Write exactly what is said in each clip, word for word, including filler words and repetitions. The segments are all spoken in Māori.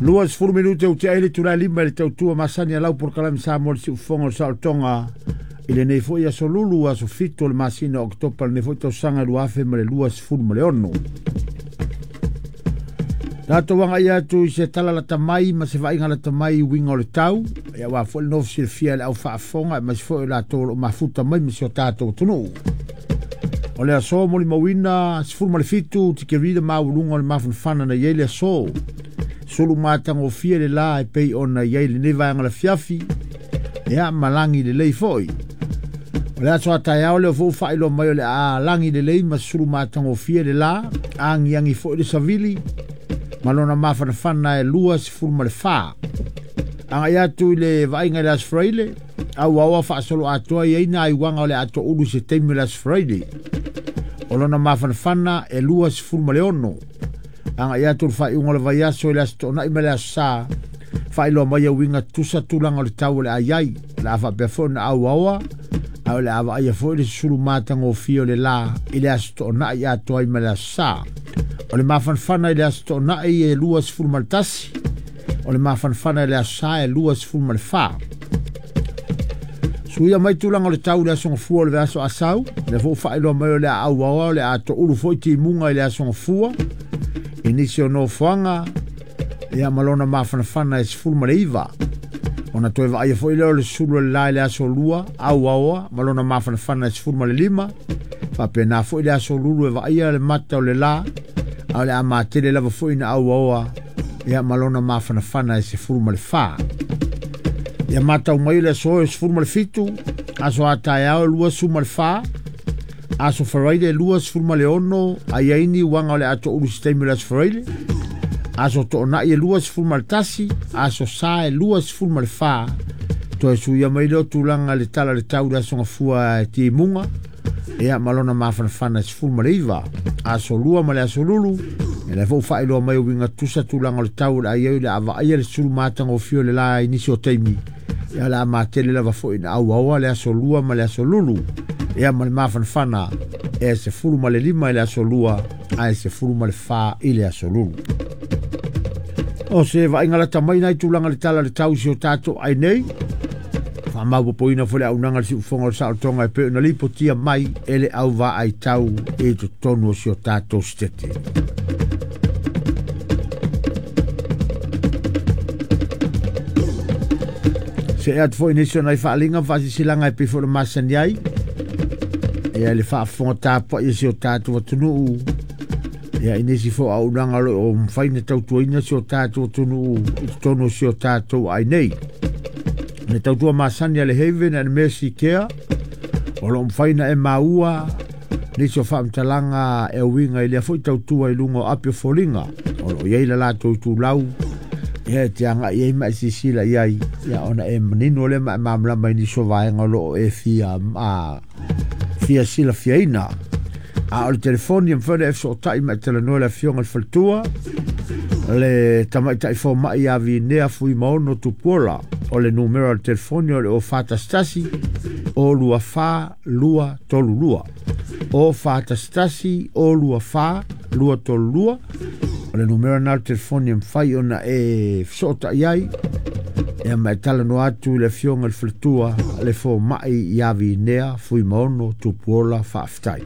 Luas furu minute o te aile tura lima le tautua masani alau por kalami sa mo le si ufonga o sa o tonga ile nei foi aso lulu aso fito le masina o ktopa le nei foi tau sanga luafe ma le luas furu ma le ono. Tato wanga ia tu i se tala la tamai ma se vainga la tamai winga o le tau ia wa fo le nof si le fia le au faafonga ma se foi la tolo ma futa mai ma se o tato tunu. O le aso mo li mawina se furu ma le fitu ti ke rida ma ulunga le mafanfana na iele aso. Sulu matang o fia le la e pei ona iei le neva anga la fiafi e a malangi le lei foi. O le aso atai ao le o fau failo mai o le a langi le lei ma sulu matang o fia le la angi angi foi le savili malona mafana fana e lua si furma le fa. Anga iatu i le vainga le asfraile au awa fa solo atoa iei na iwanga o le ato ulu se teimi le asfraile. O lona mafana fana e lua si furma le ono. Anga ia tur fai unga le vai aso le asto na imele asa fai loa mai au inga tusa tulanga le tau le ayai le afa befona au awa au le awa aia foi le suru matang o fio le la i le asto na ia toa imele asa o le mafanfana i le asto na i e lua sifuru maltasi o le mafanfana i le asa e lua sifuru mal fa suia mai tulanga le tau le asonga fua le aso asau le fo fai loa mai o le au awa le ato uru foi ti munga i le asonga fua inisio no fuanga ia malona mafanafana e sifuru ma le iva ona toe vaia foi leo le sulu le lai le aso lua au aoa malona mafanafana e sifuru ma le lima faapena foi le aso lulu e vaia le mata o le la au le amatele lava foi na au aoa ia malona mafanafana e sifuru ma le fa ia mata umai le aso e sifuru ma le fitu aso atai ao lua su ma le fa aso faraile lua sifuru ma le ono aiaini wanga o le ato ulu sistemi la sifaraile aso toona ia lua sifuru ma le tasi aso sa e lua sifuru ma le fa toe suia mai leo tulanga le tala le tau le asonga fua e ti munga ea malona mafanafana sifuru ma le iva aso lua ma le aso lulu e le fau fai loa mai winga tusa tulanga le tau le aiau le ava aia le suru matanga o fio le la inisi o teimi ea la amatele lava fo ina au aua le aso lua ma le aso lulu ea ma le mafanafana e se furu ma le lima i le aso lua a e se furu ma le fa i le aso lulu. O se va inga la tamai nai tulanga le tala le tau si o tato ai nei fa mau poina fo le aunanga le si ufonga le sao tonga e pe na lipo tia mai e le au va ai tau e to tonu si o tato stete. Se e at fo inisio nai fa alinga fa si silanga e pe fo le masani ai e le fa fonga tapo e si o tato wa tunu ia inisi fo au nanga o mfaina tautuaina si o tato tunu tono si o tato ai nei ne tautua masani ale Haven and Mercy Care o lo mfaina e maua nisi o whaamtalanga e winga i lea fo i tautua i lungo apio folinga o lo iaila la tautu lau ia te anga i eima i sisila iai ia ona e manino le ma mamlama i niso vaenga lo e fia a fia sila fia ina a o le telefoni am fwere e fso tai ma tele noe la fionga le faltua le tamai tai fo mai a vi nea fui maono tu pola o le numero al telefoni o le o fata stasi o lua fa lua tolu lua o fata stasi o lua fa lua tolu lua o le numero na al telefoni am fai ona e fso tai ai e mai tala no atu le fionga le faltua le fo mai a vi nea fui maono tu pola fa aftai.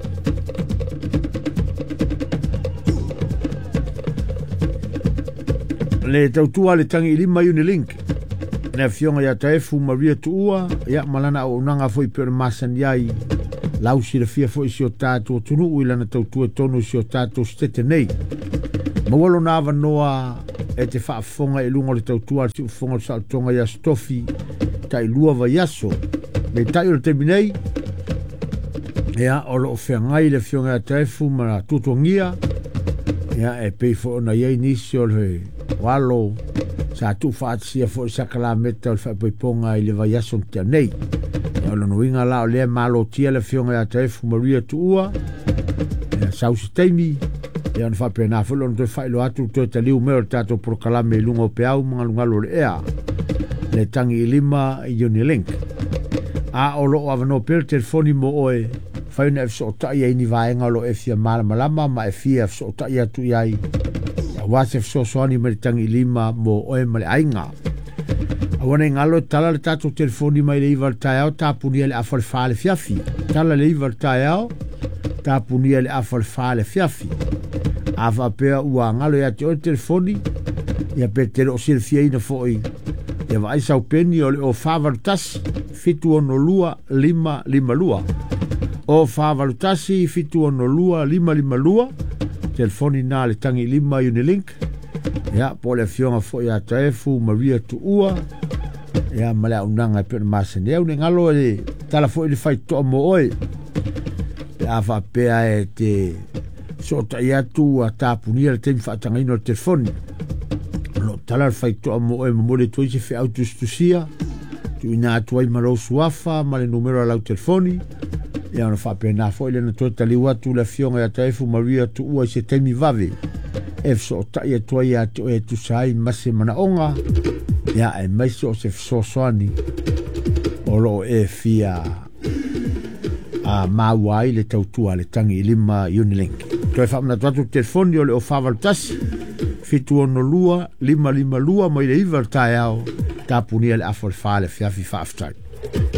Le tautua le tangi lima Unilink ne fionga ya taefu Maria Tuua ya malana o nanga foi per masani ai lausi le fia foi si o tato tunu uila na tautua tonu si o tato stete nei mawalo na ava noa e te whaafonga e lungo le tautua si ufonga le saltonga ya stofi tai lua va yaso me tai o le teminei ya o lo ofengai le fionga ya taefu ma tutongia ya e peifo na yei nisi o le walo sa tu fatsia fo sakala meta fa poiponga i le vai aso tia nei o lo nuinga la o le malo tia le fionga ya tefu Maria Tuua e sau sistemi e on fa pena fo lo no fa lo atu to te liu me tato por kalame lungo peau mga ngalo le ea le tangi lima i Unilink a o lo avano per telefoni mo oe fa una fso ta ia ni vaenga lo e fia mala malama ma e fia fso ta ia tu ia wase fesoasoani ma le tagilima mo oe ma le aiga. Awana e ngalo tala le tatou telefoni mai le iwa le taeao tapunia le afa le fā le fiafi. Tala le iwa le taeao tapunia le afa le fā le fiafi. Afa pea ua ngalo ya te o telefoni ia pe te lo silfia ina foi. Ia vai sau peni o le o favalutasi fitu ono lua lima lima lua. O favalutasi fitu ono lua lima lima lua. Telefoni na le tangi lima Unilink. Ia po le fionga foi a taefu Maria Tuua. Ia male unanga pe masene. Ia ngalo le tala foi le fai to mo oi. Ia fa pea e te sota ia tu a tapunia le temi whaatanga ino le telefoni. No tala fai toa mo e mo le toi se fe autostusia. Tu ina atua i marau suafa ma le numero lau telefoni. Ia ona whape na fo ile na toi taliwa tu la fionga ia taefu Maria Tuua i se temi vave. E sota ia tua ia te oe tu sai mase mana onga. Ia e maiso o se fsosoani. O lo e fia a mawai le tautua le tangi lima Unilink. Toi whamna tuatu telefoni o le o whavalutasi. Fitu ono lua, lima lima lua, mai le iwa tae au. Tapunia le afo le whale fiafi whaaftai.